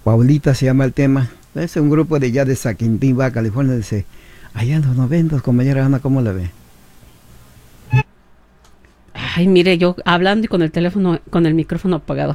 Paulita se llama el tema. Es un grupo de ya de Saquintín, Baja California. Dice, allá en los 90, compañera Ana, ¿cómo la ve? Ay, mire, yo hablando y con el teléfono, con el micrófono apagado.